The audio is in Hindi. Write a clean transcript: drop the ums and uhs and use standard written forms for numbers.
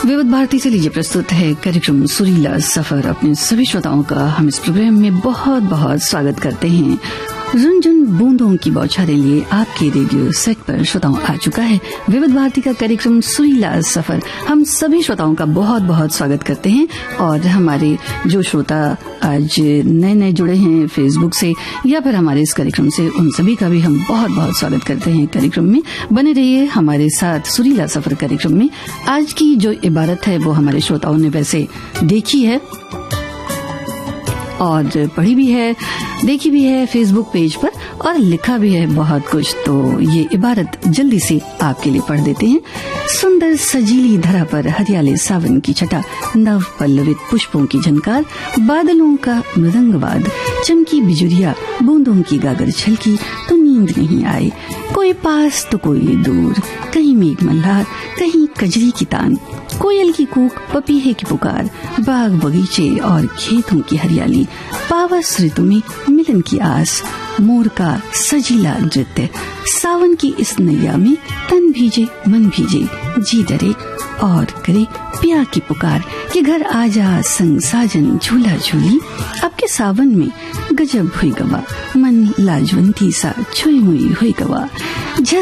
विविध भारती से लीजिए प्रस्तुत है कार्यक्रम सुरीला सफर। अपने सभी श्रोताओं का हम इस प्रोग्राम में बहुत बहुत स्वागत करते हैं। रुनझुन बूंदों की बौछारें लिए आपके रेडियो सेट पर श्रोताओं आ चुका है विविध भारती का कार्यक्रम सुरीला सफर। हम सभी श्रोताओं का बहुत बहुत स्वागत करते हैं और हमारे जो श्रोता आज नए नए जुड़े हैं फेसबुक से या फिर हमारे इस कार्यक्रम से, उन सभी का भी हम बहुत बहुत स्वागत करते हैं कार्यक्रम में। बने रहिए हमारे साथ सुरीला सफर कार्यक्रम में। आज की जो इबारत है वो हमारे श्रोताओं ने वैसे देखी है और पढ़ी भी है, देखी भी है फेसबुक पेज पर और लिखा भी है बहुत कुछ। तो ये इबारत जल्दी से आपके लिए पढ़ देते हैं। सुंदर सजीली धरा पर हरियाले सावन की छटा, नव पल्लवित पुष्पों की झनकार, बादलों का मृदंगवाद, चमकी बिजुरिया, बूंदों की गागर छलकी तो नींद नहीं आए। कोई पास तो कोई दूर, कहीं मेघ मल्हार, कहीं कजरी की तान, कोयल की कूक, पपीहे की पुकार, बाग बगीचे और खेतों की हरियाली, पावस ऋतु में मिलन की आस, मोर का सजीला नृत्य, सावन की इस नैया में तन भीजे मन भीजे, जी डरे और करे पिया की पुकार कि घर आजा संग साजन झूला झूली, अब के सावन में गजब हुई गवा, मन लाजवंती सा छुई हुई हुई गवा।